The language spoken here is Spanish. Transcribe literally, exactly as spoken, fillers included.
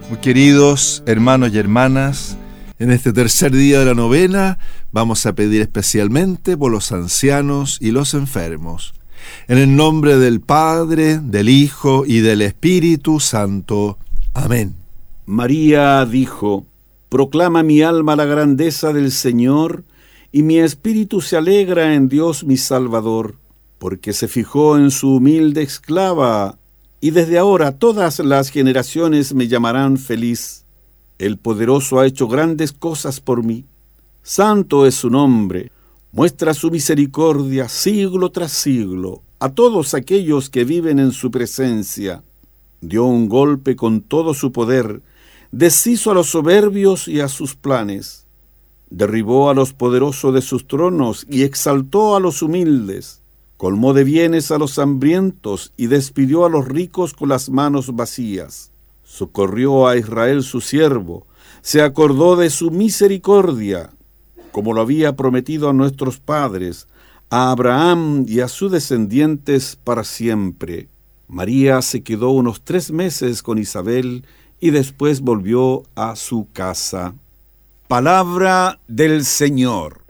Muy queridos hermanos y hermanas, en este tercer día de la novena vamos a pedir especialmente por los ancianos y los enfermos. En el nombre del Padre, del Hijo y del Espíritu Santo. Amén. María dijo: proclama mi alma la grandeza del Señor, y mi espíritu se alegra en Dios mi Salvador, porque se fijó en su humilde esclava, y desde ahora todas las generaciones me llamarán feliz. El Poderoso ha hecho grandes cosas por mí. Santo es su nombre. Muestra su misericordia siglo tras siglo a todos aquellos que viven en su presencia. Dio un golpe con todo su poder, deshizo a los soberbios y a sus planes. Derribó a los poderosos de sus tronos y exaltó a los humildes. Colmó de bienes a los hambrientos y despidió a los ricos con las manos vacías. Socorrió a Israel su siervo, se acordó de su misericordia, como lo había prometido a nuestros padres, a Abraham y a sus descendientes para siempre. María se quedó unos tres meses con Isabel y después volvió a su casa. Palabra del Señor.